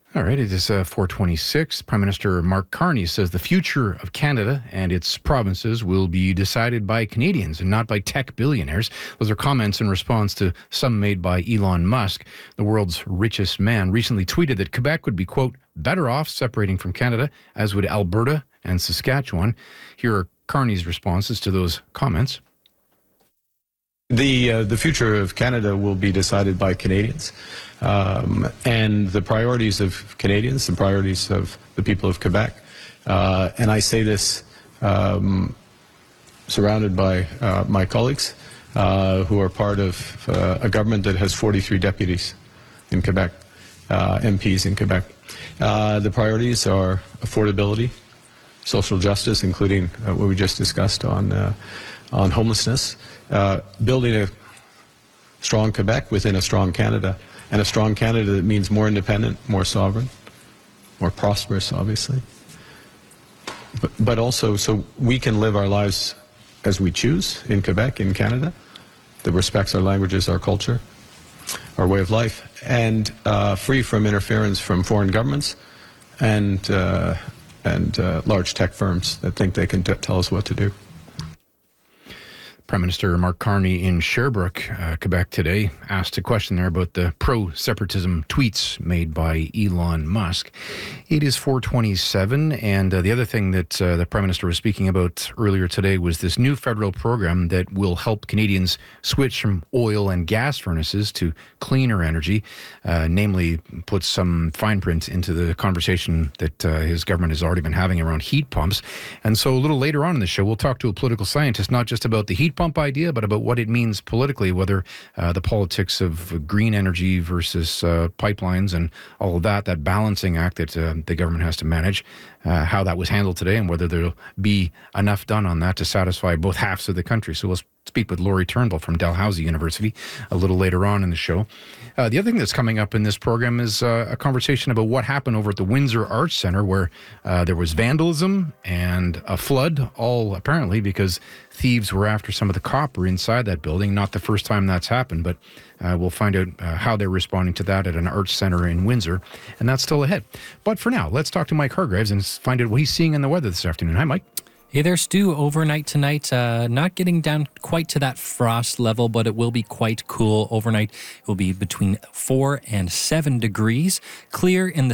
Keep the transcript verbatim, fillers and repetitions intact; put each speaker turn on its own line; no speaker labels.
All right, it is uh, four twenty-six. Prime Minister Mark Carney says the future of Canada and its provinces will be decided by Canadians and not by tech billionaires. Those are comments in response to some made by Elon Musk. The world's richest man recently tweeted that Quebec would be, quote, better off separating from Canada, as would Alberta and Saskatchewan. Here are Carney's responses to those comments.
The uh, the future of Canada will be decided by Canadians, um, and the priorities of Canadians, the priorities of the people of Quebec. Uh, and I say this um, surrounded by uh, my colleagues uh, who are part of uh, a government that has forty-three deputies in Quebec, uh, M Ps in Quebec. Uh, the priorities are affordability, social justice, including uh, what we just discussed on uh, on homelessness, uh, building a strong Quebec within a strong Canada, and a strong Canada that means more independent, more sovereign, more prosperous, obviously, but, but also so we can live our lives as we choose in Quebec, in Canada, that respects our languages, our culture, our way of life, and uh, free from interference from foreign governments and, uh, and uh, large tech firms that think they can t- tell us what to do.
Prime Minister Mark Carney in Sherbrooke, uh, Quebec today, asked a question there about the pro-separatism tweets made by Elon Musk. It is four twenty-seven, and uh, the other thing that uh, the Prime Minister was speaking about earlier today was this new federal program that will help Canadians switch from oil and gas furnaces to cleaner energy, uh, namely puts some fine print into the conversation that uh, his government has already been having around heat pumps. And so a little later on in the show, we'll talk to a political scientist, not just about the heat pump idea, but about what it means politically, whether uh, the politics of green energy versus uh, pipelines and all of that, that balancing act that uh, the government has to manage, uh, how that was handled today and whether there'll be enough done on that to satisfy both halves of the country. So we'll speak with Laurie Turnbull from Dalhousie University a little later on in the show. Uh, the other thing that's coming up in this program is uh, a conversation about what happened over at the Windsor Arts Centre, where uh, there was vandalism and a flood, all apparently because thieves were after some of the copper inside that building. Not the first time that's happened, but uh, we'll find out uh, how they're responding to that at an arts centre in Windsor, and that's still ahead. But for now, let's talk to Mike Hargreaves and find out what he's seeing in the weather this afternoon. Hi, Mike.
Hey there, Stu. Overnight tonight, uh, not getting down quite to that frost level, but it will be quite cool overnight. It will be between four and seven degrees. Clear in the